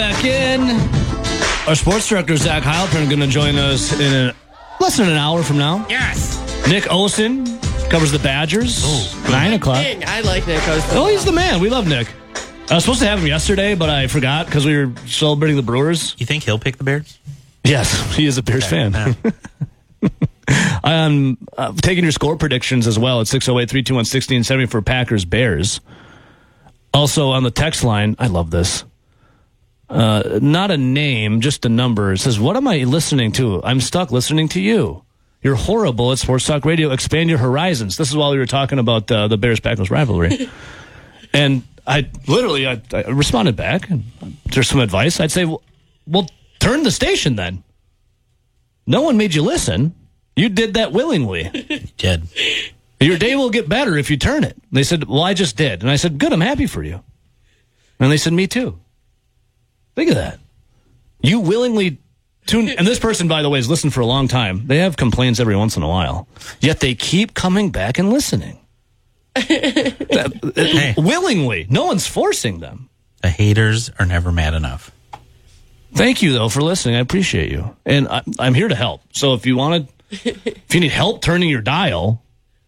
Back in. Our sports director, Zach Heilpern, going to join us in less than an hour from now. Yes. Nick Olson covers the Badgers. 9 o'clock. I like Nick Olson. Oh, he's the man. We love Nick. I was supposed to have him yesterday, but I forgot because we were celebrating the Brewers. You think he'll pick the Bears? Yes, he is a Bears fan. I'm taking your score predictions as well at 608-321-1670 for Packers-Bears. Also on the text line, I love this. Not a name, just a number. It says, what am I listening to? I'm stuck listening to you. You're horrible at Sports Talk Radio. Expand your horizons. This is while we were talking about the Bears-Packers rivalry. And I responded back. And there's some advice. I'd say, well, turn the station then. No one made you listen. You did that willingly. You did. Your day will get better if you turn it. They said, well, I just did. And I said, good, I'm happy for you. And they said, me too. Think of that. You willingly tune. And this person, by the way, has listened for a long time. They have complaints every once in a while. Yet they keep coming back and listening. Willingly. No one's forcing them. The haters are never mad enough. Thank you, though, for listening. I appreciate you. And I'm here to help. So if you need help turning your dial,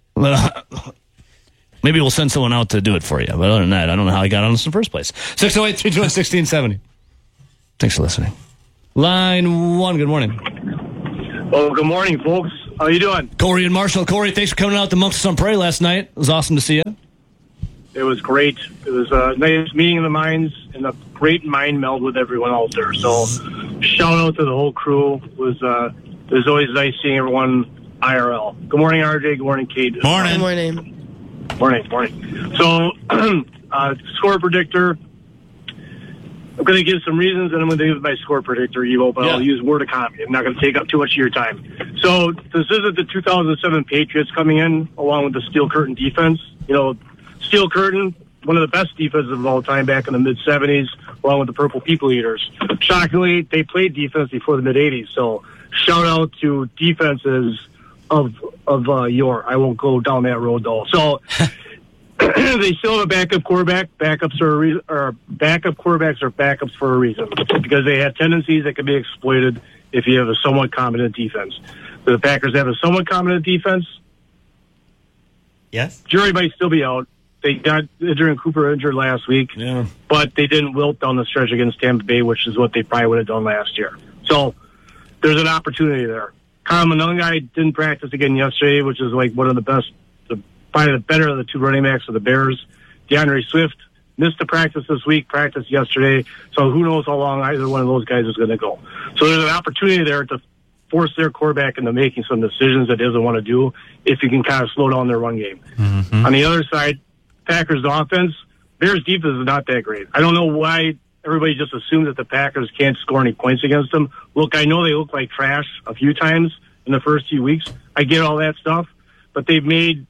maybe we'll send someone out to do it for you. But other than that, I don't know how I got on this in the first place. 608-321-1670. Thanks for listening. Line 1, good morning. Oh, good morning, folks. How you doing? Corey and Marshall. Corey, thanks for coming out to Monks on Prairie last night. It was awesome to see you. It was great. It was a nice meeting of the minds and a great mind meld with everyone out there. So shout out to the whole crew. It was always nice seeing everyone IRL. Good morning, RJ. Good morning, Kate. Morning. Good morning. Morning. So, score predictor. I'm going to give some reasons, and I'm going to give my score predictor, Evo, but I'll use word economy. I'm not going to take up too much of your time. So this isn't the 2007 Patriots coming in along with the Steel Curtain defense. You know, Steel Curtain, one of the best defenses of all time back in the mid-'70s, along with the Purple People Eaters. Shockingly, they played defense before the mid-'80s, so shout out to defenses of yore. I won't go down that road, though. So they still have a backup quarterback. Backups are backup quarterbacks are backups for a reason, because they have tendencies that can be exploited if you have a somewhat competent defense. Do the Packers have a somewhat competent defense? Yes. Jury might still be out. They got Adrian Cooper injured last week, but they didn't wilt down the stretch against Tampa Bay, which is what they probably would have done last year. So there's an opportunity there. Kyle Monangai didn't practice again yesterday, which is like one of the best, probably the better of the two running backs of the Bears. DeAndre Swift missed the practice this week, practiced yesterday, so who knows how long either one of those guys is going to go. So there's an opportunity there to force their quarterback into making some decisions that he doesn't want to do if you can kind of slow down their run game. Mm-hmm. On the other side, Packers offense, Bears defense is not that great. I don't know why everybody just assumes that the Packers can't score any points against them. Look, I know they look like trash a few times in the first few weeks. I get all that stuff, but they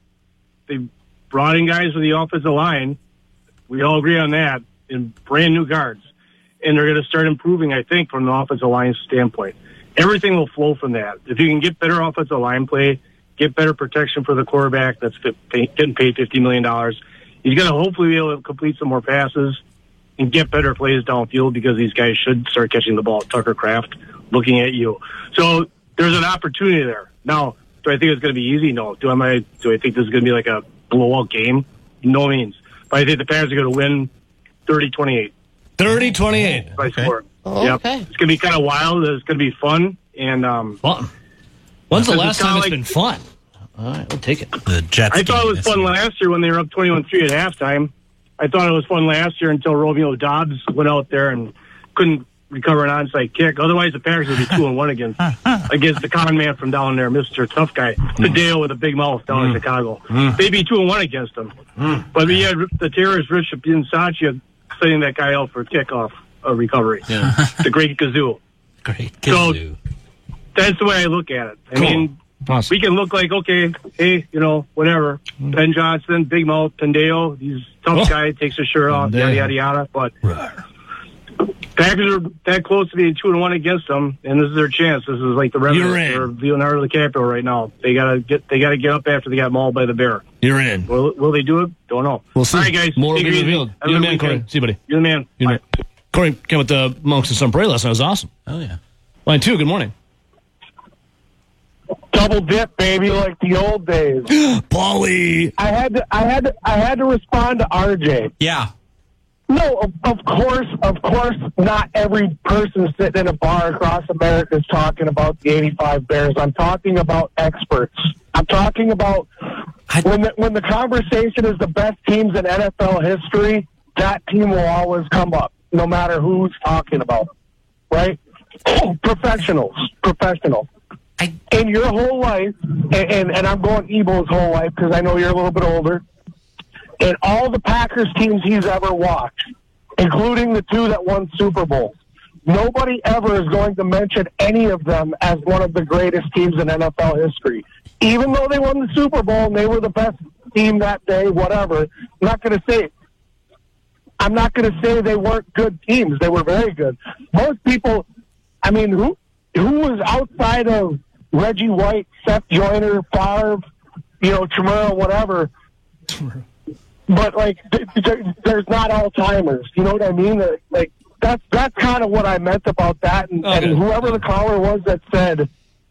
brought in guys with the offensive line. We all agree on that, in brand new guards. And they're going to start improving, I think, from the offensive line standpoint. Everything will flow from that. If you can get better offensive line play, get better protection for the quarterback that's getting paid $50 million, he's going to hopefully be able to complete some more passes and get better plays downfield, because these guys should start catching the ball. Tucker Kraft looking at you. So there's an opportunity there. Now, do I think it's going to be easy? No. Do I think this is going to be like a blowout game? No means. But I think the Packers are going to win 30-28. 30-28. By score. Oh, yep. okay. It's going to be kind of wild. It's going to be fun. And fun. When's the last time it's been fun? All right, we'll take it. The Jets. I thought it was fun last year when they were up 21-3 at halftime. I thought it was fun last year until Romeo Dobbs went out there and couldn't recover an onside kick. Otherwise, the Packers would be 2-1 against the con man from down there, Mr. Tough Guy, Fideo with a big mouth down in Chicago. They'd be 2-1 against him. But we had the terrorist Richard Pinsaccia setting that guy out for kickoff recovery. Yeah. The great Kazoo. Great Kazoo. So that's the way I look at it. I mean, awesome. We can look like, okay, hey, whatever. Ben Johnson, big mouth, Pendeo, he's tough guy, takes his shirt off, yada, yada, yada. But Packers are that close to being 2-1 against them, and this is their chance. This is like the Revenant or Leonardo DiCaprio right now. They gotta get up after they got mauled by the bear. You're in. Will they do it? Don't know. We'll see. All right, guys. More will be revealed. You're the man, Corey. See you, buddy. You're the man. You're the man. Corey came with the Monks and Sun Parade last night. It was awesome. Oh, yeah. Line 2, good morning. Double dip, baby, like the old days. Paulie. I had to respond to RJ. Yeah. No, of course, not every person sitting in a bar across America is talking about the 85 Bears. I'm talking about experts. I'm talking about when the conversation is the best teams in NFL history, that team will always come up, no matter who's talking about it, right? Professional. In your whole life, and I'm going Ebo's whole life because I know you're a little bit older, in all the Packers teams he's ever watched, including the 2 that won Super Bowls, nobody ever is going to mention any of them as one of the greatest teams in NFL history. Even though they won the Super Bowl and they were the best team that day, whatever, I'm not going to say they weren't good teams. They were very good. Most people, I mean, who was outside of Reggie White, Seth Joyner, Favre, Chamorro, whatever. But like, there's not all-timers. You know what I mean? Like that's kind of what I meant about that. And, okay. And whoever the caller was that said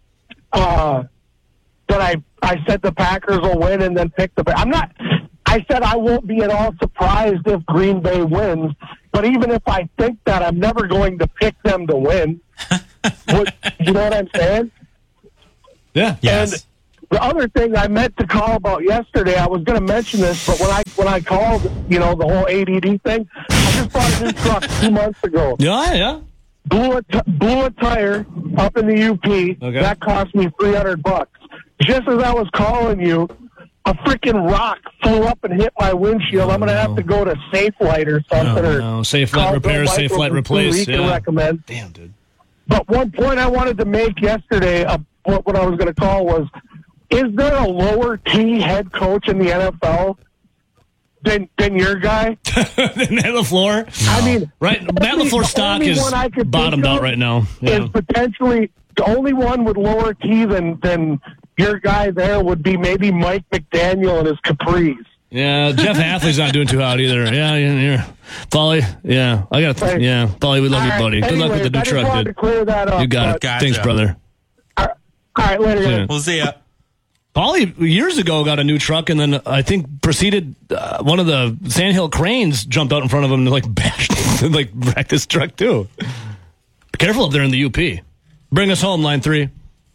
that I said the Packers will win and then pick the Bears. I said I won't be at all surprised if Green Bay wins. But even if I think that, I'm never going to pick them to win. You know what I'm saying? Yeah. Yes. And the other thing I meant to call about yesterday, I was going to mention this, but when I called, the whole ADD thing, I just bought a new truck 2 months ago. Yeah. Blew a tire up in the UP. Okay. That cost me $300. Just as I was calling you, a freaking rock flew up and hit my windshield. I'm going to have to go to Safe Light or something. No. Safe Light Repair, Safe Light Replace. Can recommend. Damn, dude. But one point I wanted to make yesterday, what I was going to call was, is there a lower T head coach in the NFL than your guy? Than Matt LaFleur? I mean, right. Matt LaFleur's stock is bottomed out right now. Yeah. Is potentially the only one with lower T than your guy there would be maybe Mike McDaniel and his Capris. Yeah, Jeff Hafley's not doing too hot either. Yeah. Paulie, yeah. Paulie, we love you, buddy. Good luck with the new truck, dude. To clear that up, You got it. Gotcha. Thanks, brother. All right, later. Yeah. We'll see ya. Paulie, years ago, got a new truck, and then I think proceeded, one of the Sandhill cranes jumped out in front of him and, bashed, and, wrecked his truck, too. Be careful up there in the UP. Bring us home, line 3.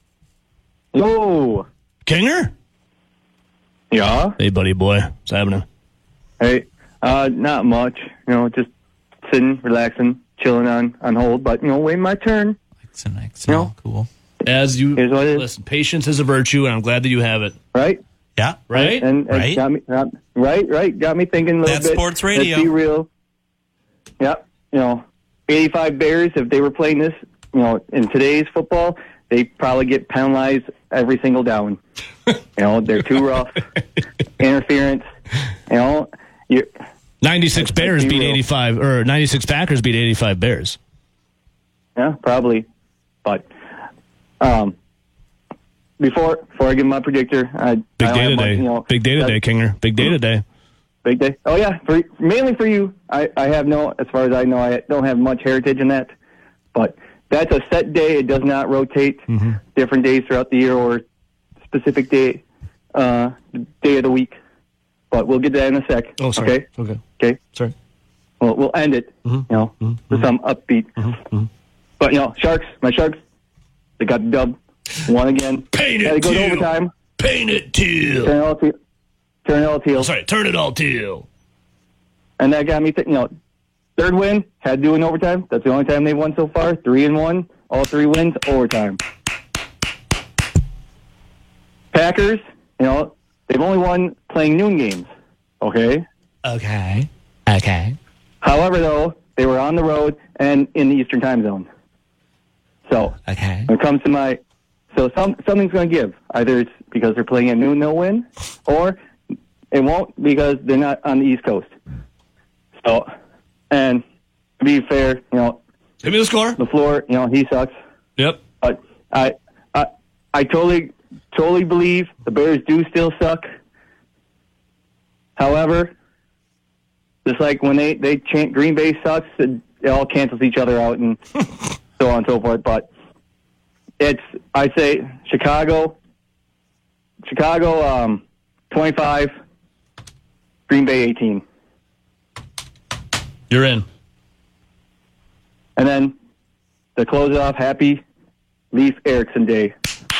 Yo. Kinger? Yeah. Hey, buddy boy. What's happening? Hey. Not much. Just sitting, relaxing, chilling on hold. But waiting my turn. Excellent. Cool. As you Here's what it is. listen, patience is a virtue, and I'm glad that you have it. Right. Yeah. Right? And Right. got me. Right. Got me thinking a little That's bit. sports radio. Let's be real. Yep. 85 Bears. If they were playing this, in today's football, they probably get penalized every single down. They're too rough. Interference. 96 Bears be beat real. 85, or 96 Packers beat 85 Bears. Yeah, probably. But before I give my predictor, Big day today. Big day today, Kinger. Big day today. Big day. Oh yeah, mainly for you. I have as far as I know, I don't have much heritage in that. But that's a set day. It does not rotate different days throughout the year or specific day of the week. But we'll get to that in a sec. Oh, sorry. Okay. Sorry. Well, we'll end it. With some upbeat. But Sharks, my Sharks, they got the dub. Won again. Paint Had to it go to teal. overtime. Paint it teal. Turn it all teal. Sorry, turn it all teal. And that got me thinking, third win, had to do in overtime. That's the only time they've won so far. 3-1. All 3 wins, overtime. Packers, they've only won playing noon games. Okay? Okay. However, though, they were on the road and in the Eastern time zone. So, Okay. when it comes to something's going to give. Either it's because they're playing at noon, they'll win, or it won't because they're not on the East Coast. So, and to be fair, Give me the score. LaFleur, he sucks. Yep. But I totally believe the Bears do still suck. However, just like when they chant Green Bay sucks, it all cancels each other out and so on and so forth. But I say Chicago 25, Green Bay 18. You're in. And then to close it off, happy Leif Erikson Day.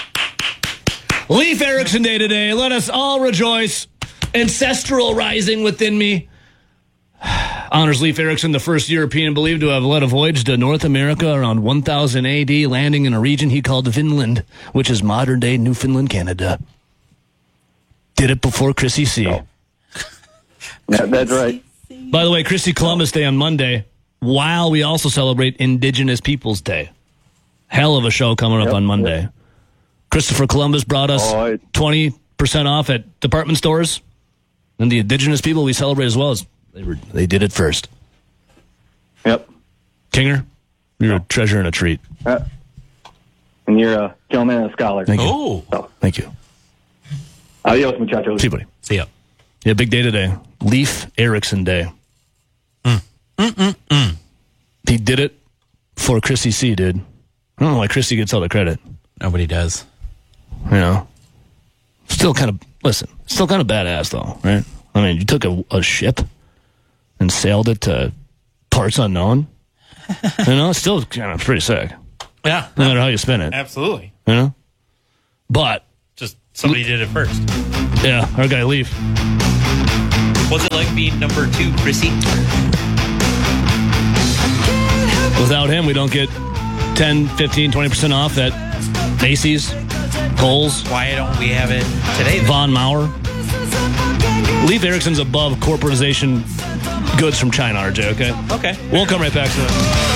Leif Erikson Day today. Let us all rejoice. Ancestral rising within me. Honors Leif Erikson, the first European believed to have led a voyage to North America around 1000 AD, landing in a region he called Vinland, which is modern-day Newfoundland, Canada. Did it before Chrissy C. Oh. Yeah, that's right. By the way, Chrissy Columbus Day on Monday, while we also celebrate Indigenous Peoples Day. Hell of a show coming up on Monday. Yep. Christopher Columbus brought us 20% off at department stores. And the Indigenous people we celebrate as well as they did it first. Yep. Kinger, you're a treasure and a treat. And you're a gentleman and a scholar. Thank you. Thank you. Adios, muchachos. See you, buddy. See ya. Yeah, big day today. Leif Erikson Day. He did it for Chrissy C, dude. I don't know why Chrissy gets all the credit. Nobody does. You know? Still kind of badass, though, right? I mean, you took a ship and sailed it to parts unknown. You know, it's still kind of pretty sick. Yeah. No matter how you spin it. Absolutely. You know? But just somebody did it first. Yeah, our guy Leif. What's it like being number 2, Chrissy? Without him, we don't get 10, 15, 20% off at Macy's, Kohl's. Why don't we have it today, then? Von Mauer. Leif Erikson's above corporatization goods from China, RJ, okay? Okay. We'll come right back to that.